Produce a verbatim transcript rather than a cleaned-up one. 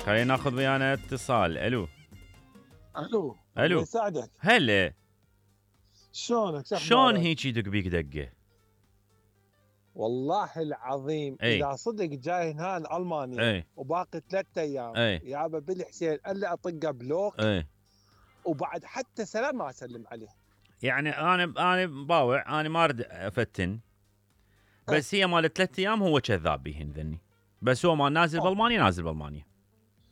خلينا ناخذ ويانا اتصال. الو الو الو يساعدك. هلا شلونك؟ شلون هيك يدق بيك دقه؟ والله العظيم اي اذا صدق جاي هنا المانيا اي وباقي ثلاثة ايام اي يابا بلي حسين الا اطقه بلوك اي وبعد حتى سلام ما اسلم عليه. يعني انا انا مباوع، انا ما اريد افتن، بس هي مال ثلاث ايام هو كذاب بيهن ذني، بس هو ما نازل أوه. بالمانيا نازل بالمانيا.